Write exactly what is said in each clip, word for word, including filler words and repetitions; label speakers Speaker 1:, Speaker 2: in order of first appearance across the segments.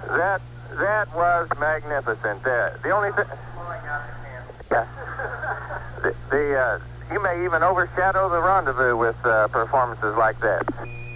Speaker 1: That that was magnificent. Uh, the only thing, yeah, the, the uh, you may even overshadow the rendezvous with uh, performances like that.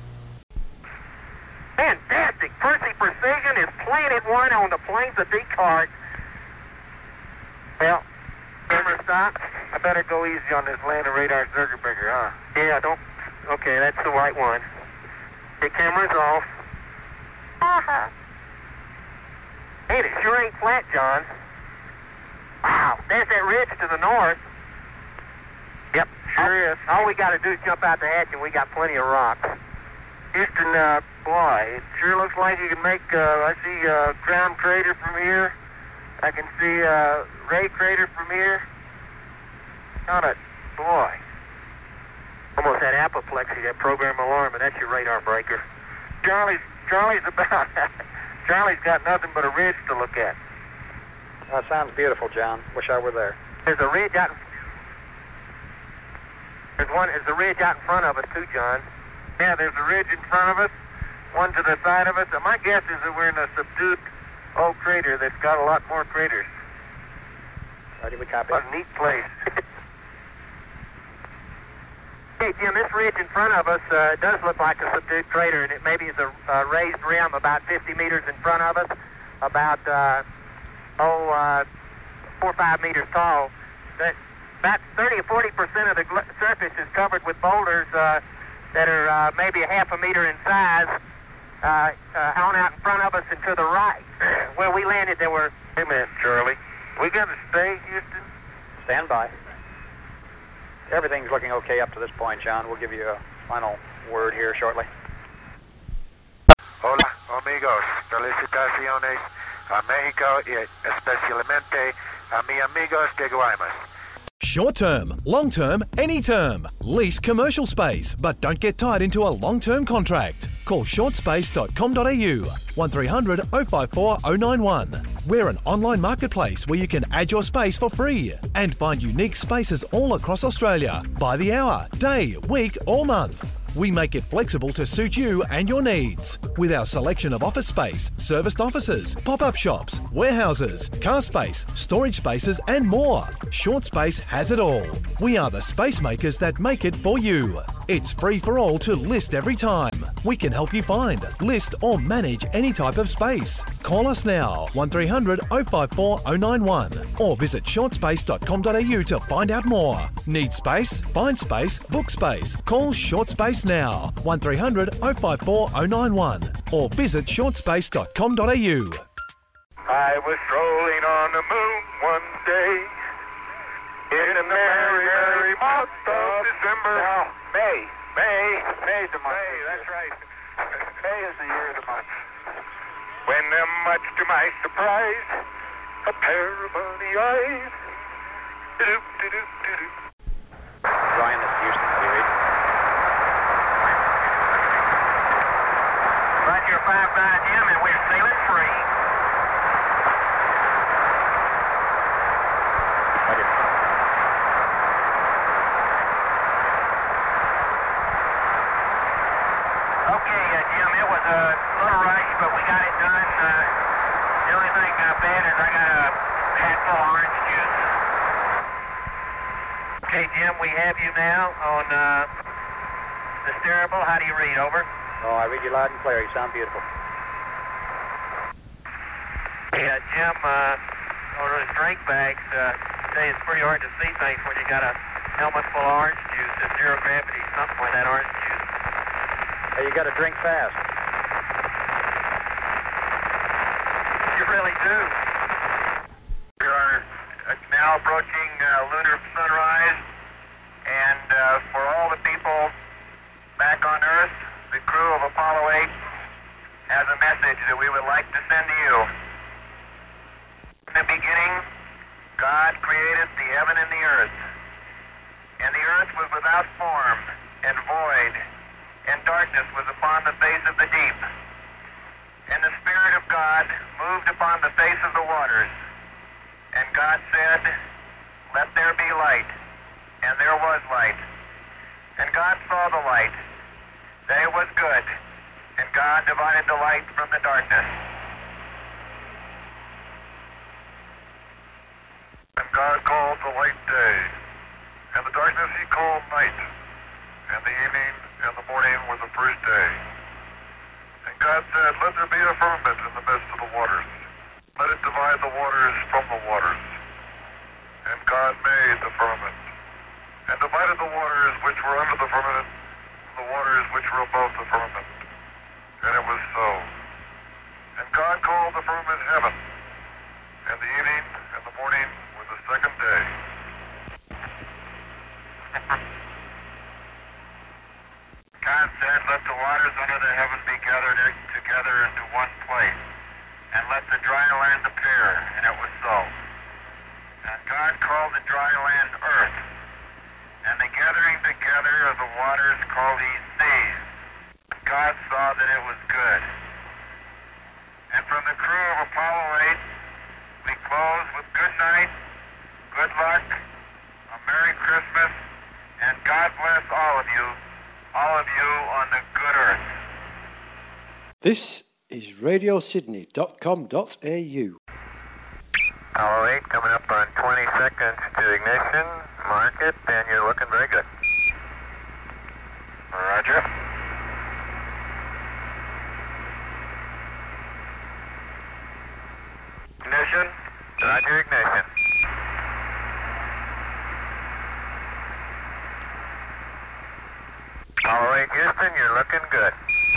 Speaker 2: Fantastic! Percy Precision is playing it one on the plains of Descartes. Well, camera stop. I better go easy on this landing radar Zergerberger, huh? Yeah, don't. Okay, that's the right one. The camera's off. Uh-huh. Hey, it sure ain't flat, John. Wow, there's that ridge to the north. Yep, sure all, is. All we got to do is jump out the hatch, and we got plenty of rocks. Houston, uh, boy, it sure looks like you can make, uh, I see uh, Crown Crater from here. I can see uh, Ray Crater from here. Got it, boy. Almost had apoplexy, that program alarm, and that's your radar breaker. Charlie's, Charlie's about, Charlie's got nothing but a ridge to look at.
Speaker 3: That sounds beautiful, John. Wish I were there.
Speaker 2: There's a ridge out, there's one, there's a ridge out in front of us too, John. Yeah, there's a ridge in front of us, one to the side of us, and my guess is that we're in a subdued old crater that's got a lot more craters.
Speaker 3: Ready, we copy.
Speaker 2: What a neat place. Hey, Jim, this ridge in front of us uh, does look like a subdued crater, and it maybe is a uh, raised rim about fifty meters in front of us, about, uh, oh, uh, four or five meters tall. That, about thirty or forty percent of the gl- surface is covered with boulders uh, that are uh, maybe a half a meter in size, uh, uh, on out in front of us and to the right. Where we landed, there were...
Speaker 1: Hey, man, Charlie. We got to stay, Houston?
Speaker 3: Stand by. Everything's looking okay up to this point, John. We'll give you a final word here shortly.
Speaker 4: Hola, amigos. Felicitaciones a México y especialmente a mi amigos de Guaymas.
Speaker 5: Short term, long term, any term. Lease commercial space, but don't get tied into a long term contract. Call short space dot com dot a u one three hundred oh five four oh nine one. We're an online marketplace where you can add your space for free and find unique spaces all across Australia by the hour, day, week, or month. We make it flexible to suit you and your needs. With our selection of office space, serviced offices, pop-up shops, warehouses, car space, storage spaces, and more. Short Space has it all. We are the space makers that make it for you. It's free for all to list every time. We can help you find, list, or manage any type of space. Call us now, one three hundred oh five four oh nine one, or visit short space dot com dot a u to find out more. Need space? Find space, book space. Call Short Space now, one three hundred oh five four oh nine one, or visit short space dot com dot a u.
Speaker 1: I was strolling on the moon one day in the merry, merry month of December.
Speaker 2: No, May.
Speaker 1: May. May's the month.
Speaker 2: May, that's right.
Speaker 1: May is the year of the month. When, uh, much to my surprise, a pair of bunny eyes. Do-do, do-do, do-do.
Speaker 3: Brian, this is Houston. How do you read?
Speaker 2: Roger, five nine, Jim, and we're sailing free.
Speaker 3: Roger.
Speaker 2: Okay, uh, Jim, it was a little rush, but we got it done. Uh, the only thing uh, bad is I got a handful of orange juice. Okay, Jim, we have you now on uh, the steerable. How do you read? Over.
Speaker 3: Oh, I read you loud and clear. You sound beautiful.
Speaker 2: Yeah, Jim, uh, on those drink bags, uh, I tell you, it's pretty hard to see things when you got a helmet full of orange juice. It's zero gravity, something like that orange juice.
Speaker 3: Hey, you got to drink fast.
Speaker 2: You really do.
Speaker 1: We are now approaching uh, lunar sunrise, and uh, for all the people back on Earth, the crew of Apollo eight has a message that we would like to send to you. In the beginning, God created the heaven and the earth, and the earth was without form and void, and darkness was upon the face of the deep. And the Spirit of God moved upon the face of the waters. And God said, "Let there be light." And there was light. And God saw the light, that it was good. And God divided the light from the darkness. God called the light day, and the darkness he called night, and the evening and the morning were the first day. And God said, let there be a firmament in the midst of the waters. Let it divide the waters from the waters. And God made the firmament, and divided the waters which were under the firmament from the waters which were above the firmament. And it was so. And God called the firmament heaven, and the evening and the morning were the second day. God said, let the waters under the heaven be gathered together into one place, and let the dry land appear, and it was so. And God called the dry land earth, and the gathering together of the waters called he seas. And God saw that it was good. And from the crew of Apollo eight, we close with good night, good luck, a Merry Christmas, and God bless all of you, all of you on the good earth.
Speaker 6: This is radio sydney dot com dot a u.
Speaker 2: Apollo eight coming up on twenty seconds to ignition. Mark it, and you're looking very good. Roger. Ignition. Roger, ignition. Apollo eight Houston, you're looking good.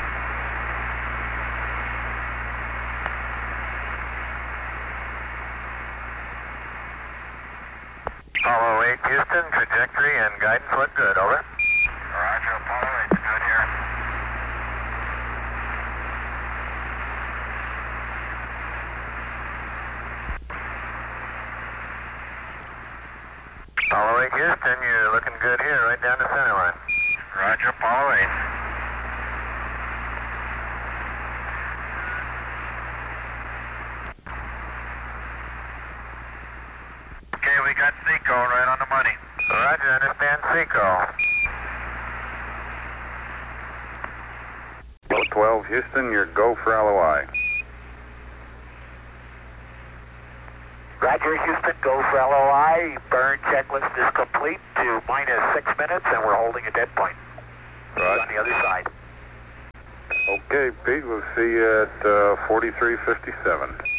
Speaker 2: Apollo eight Houston, trajectory and guidance look good, over.
Speaker 1: Roger, Apollo eight's good here.
Speaker 2: Apollo eight Houston, you're looking good here, right down the center line.
Speaker 1: Roger, Apollo eight. Okay, we got Seco right on the money.
Speaker 2: Roger, understand Seco.
Speaker 7: twelve Houston, you're go for L O I.
Speaker 2: Roger, Houston, go for L O I. Burn checklist is complete to minus six minutes, and we're holding a dead point.
Speaker 7: Right.
Speaker 2: On the other side.
Speaker 7: Okay, Pete, we'll see you at uh, forty-three fifty-seven.